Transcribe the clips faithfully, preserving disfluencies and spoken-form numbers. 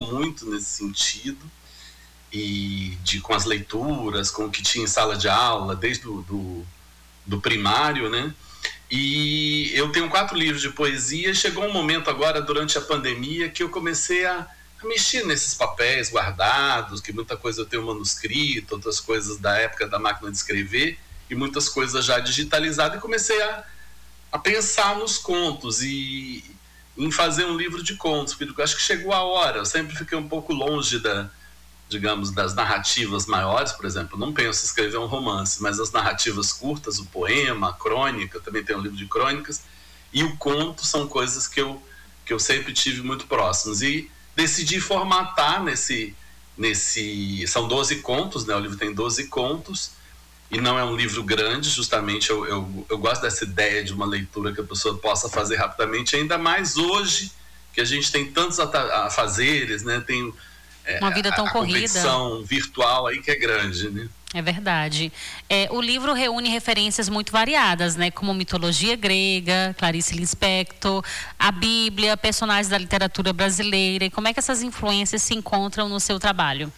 muito nesse sentido, e de, com as leituras, com o que tinha em sala de aula, desde do, do, do primário, né? E eu tenho quatro livros de poesia. Chegou um momento agora, durante a pandemia, que eu comecei a, a mexer nesses papéis guardados, que muita coisa eu tenho manuscrito, outras coisas da época da máquina de escrever, e muitas coisas já digitalizadas, e comecei a, a pensar nos contos e em fazer um livro de contos, porque eu acho que chegou a hora. Eu sempre fiquei um pouco longe da, digamos, das narrativas maiores, por exemplo. Eu não penso em escrever um romance, mas as narrativas curtas, o poema, a crônica, também tem um livro de crônicas, e o conto são coisas que eu, que eu sempre tive muito próximos. E decidi formatar nesse, nesse... São doze contos, né? O livro tem doze contos, e não é um livro grande, justamente eu, eu, eu gosto dessa ideia de uma leitura que a pessoa possa fazer rapidamente, ainda mais hoje, que a gente tem tantos afazeres, né? Tem uma vida tão a, a corrida. competição virtual aí que é grande, né? É verdade. É, o livro reúne referências muito variadas, né? Como mitologia grega, Clarice Lispector, a Bíblia, personagens da literatura brasileira. E como é que essas influências se encontram no seu trabalho?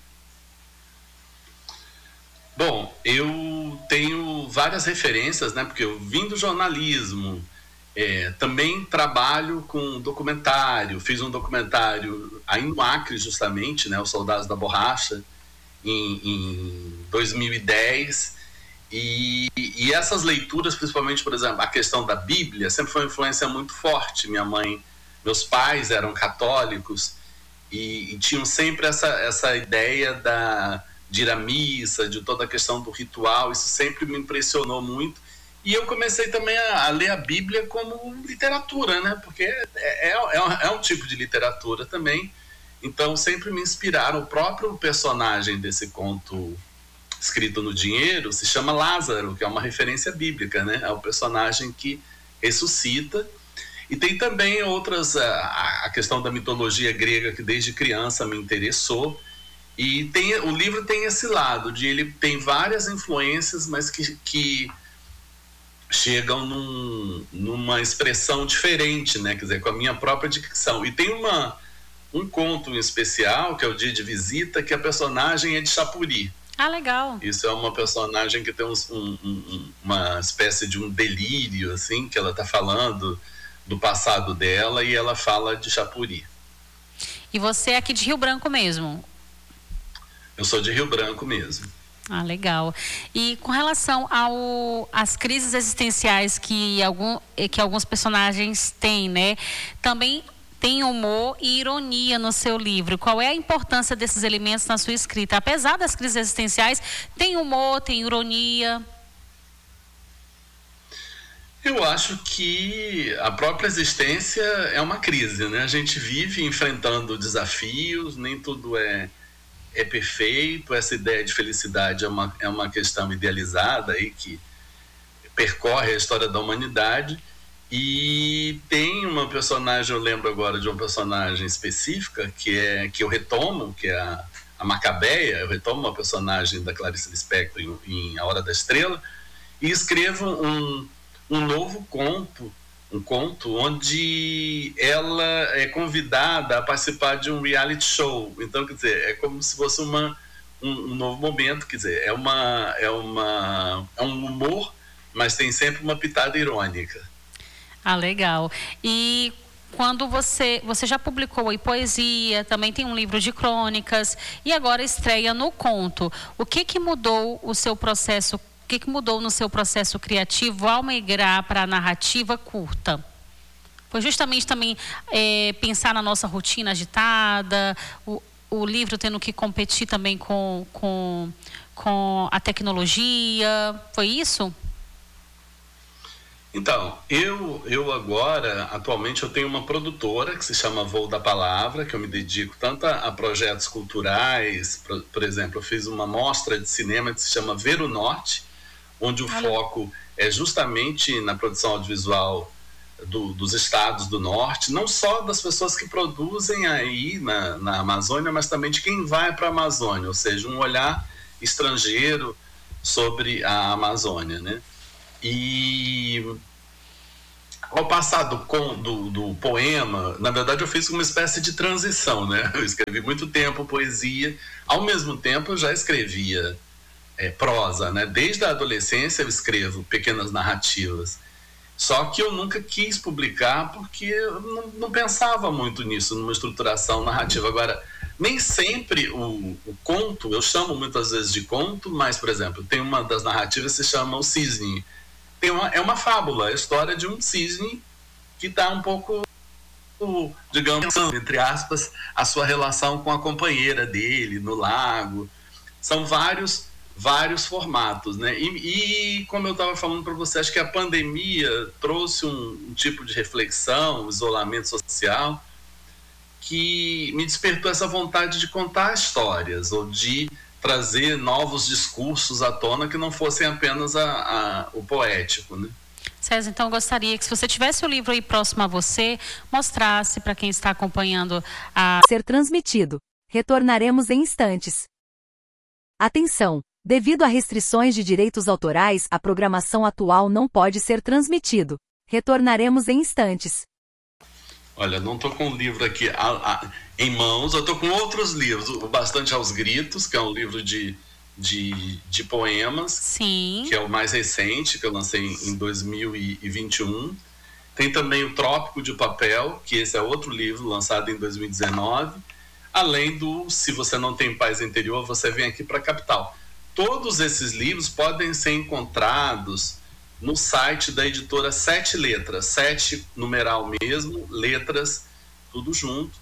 Bom, eu tenho várias referências, né? Porque eu vim do jornalismo, é, também trabalho com documentário, fiz um documentário aí no Acre, justamente, né? Os Soldados da Borracha, em, em dois mil e dez. E, e essas leituras, principalmente, por exemplo, a questão da Bíblia, sempre foi uma influência muito forte. Minha mãe, meus pais eram católicos e, e tinham sempre essa, essa ideia da... de ir à missa, de toda a questão do ritual. Isso sempre me impressionou muito. E eu comecei também a, a ler a Bíblia como literatura, né? Porque é, é, é, um, é um tipo de literatura também. Então sempre me inspiraram. O próprio personagem desse conto escrito no dinheiro se chama Lázaro, que é uma referência bíblica, né? É o personagem que ressuscita. E tem também outras, a, a questão da mitologia grega, que desde criança me interessou. E tem, o livro tem esse lado, de ele tem várias influências, mas que, que chegam num, numa expressão diferente, né? Quer dizer, com a minha própria dicção. E tem uma, um conto em especial, que é o Dia de Visita, que a personagem é de Chapuri. Ah, legal. Isso é uma personagem que tem uns, um, um, uma espécie de um delírio, assim, que ela está falando do passado dela, e ela fala de Chapuri. E você é aqui de Rio Branco mesmo? Eu sou de Rio Branco mesmo. Ah, legal. E com relação ao, às crises existenciais que, algum, que alguns personagens têm, né? Também tem humor e ironia no seu livro. Qual é a importância desses elementos na sua escrita? Apesar das crises existenciais, tem humor, tem ironia? Eu acho que a própria existência é uma crise, né? A gente vive enfrentando desafios, nem tudo é... é perfeito. Essa ideia de felicidade é uma, é uma questão idealizada aí, que percorre a história da humanidade. E tem uma personagem, eu lembro agora de uma personagem específica, que, é, que eu retomo, que é a, a Macabeia. Eu retomo uma personagem da Clarice Lispector em, em A Hora da Estrela, e escrevo um, um novo conto, um conto onde ela é convidada a participar de um reality show. Então, quer dizer, é como se fosse uma, um, um novo momento. Quer dizer, é, uma, é, uma, é um humor, mas tem sempre uma pitada irônica. Ah, legal. E quando você, você já publicou aí poesia, também tem um livro de crônicas, e agora estreia no conto. O que que mudou o seu processo? O que que mudou no seu processo criativo ao migrar para a narrativa curta? Foi justamente também é, pensar na nossa rotina agitada, o, o livro tendo que competir também com, com, com a tecnologia, foi isso? Então, eu, eu agora, atualmente, eu tenho uma produtora que se chama Voo da Palavra, que eu me dedico tanto a, a projetos culturais. Por, por exemplo, eu fiz uma mostra de cinema que se chama Ver o Norte, onde o Olha. foco é justamente na produção audiovisual do, dos estados do norte, não só das pessoas que produzem aí na, na Amazônia, mas também de quem vai para a Amazônia, ou seja, um olhar estrangeiro sobre a Amazônia, né? E ao passar do, do, do poema, na verdade eu fiz uma espécie de transição, né? Eu escrevi muito tempo poesia, ao mesmo tempo eu já escrevia é, prosa, né? Desde a adolescência eu escrevo pequenas narrativas, só que eu nunca quis publicar porque eu não, não pensava muito nisso, numa estruturação narrativa. Agora, nem sempre o, o conto, eu chamo muitas vezes de conto, mas, por exemplo, tem uma das narrativas que se chama O Cisne. Tem uma, é uma fábula, a história de um cisne que está um pouco, digamos, entre aspas, a sua relação com a companheira dele no lago. São vários, vários formatos, né? E, e como eu estava falando para você, acho que a pandemia trouxe um, um tipo de reflexão, um isolamento social, que me despertou essa vontade de contar histórias ou de trazer novos discursos à tona que não fossem apenas a, a, o poético, né? César, então eu gostaria que, se você tivesse o livro aí próximo a você, mostrasse para quem está acompanhando a ser transmitido. Retornaremos em instantes. Atenção! Devido a restrições de direitos autorais, a programação atual não pode ser transmitido. Retornaremos em instantes. Olha, não estou com o livro aqui a, a, em mãos, eu estou com outros livros, o Bastante aos Gritos, que é um livro de, de, de poemas, Sim. que é o mais recente, que eu lancei em dois mil e vinte e um. Tem também o Trópico de Papel, que esse é outro livro lançado em dois mil e dezenove, além do Se Você Não Tem Paz Interior, Você Vem Aqui para a Capital. Todos esses livros podem ser encontrados no site da editora Sete Letras, sete numeral mesmo, letras, tudo junto,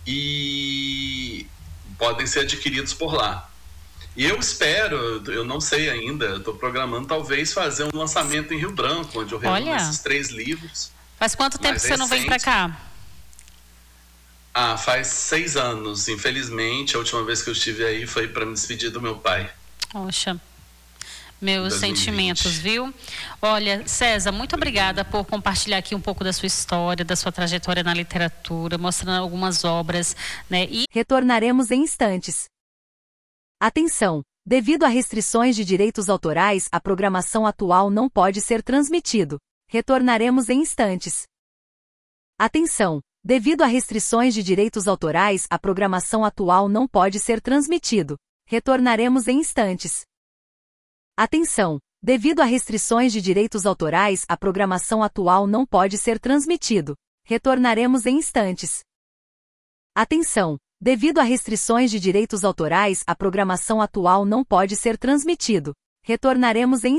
e podem ser adquiridos por lá. E eu espero, eu não sei ainda, eu estou programando talvez fazer um lançamento em Rio Branco, onde eu reúno esses três livros. Faz quanto tempo que você não vem para cá? Ah, faz seis anos, infelizmente. A última vez que eu estive aí foi para me despedir do meu pai. Poxa. Meus sentimentos, viu? Olha, César, muito obrigada por compartilhar aqui um pouco da sua história, da sua trajetória na literatura, mostrando algumas obras, né? E retornaremos em instantes. Atenção! Devido a restrições de direitos autorais, a programação atual não pode ser transmitido. Retornaremos em instantes. Atenção! Devido a restrições de direitos autorais, a programação atual não pode ser transmitido. Retornaremos em instantes. Atenção! Devido a restrições de direitos autorais, a programação atual não pode ser transmitido. Retornaremos em instantes. Atenção! Devido a restrições de direitos autorais, a programação atual não pode ser transmitido. Retornaremos em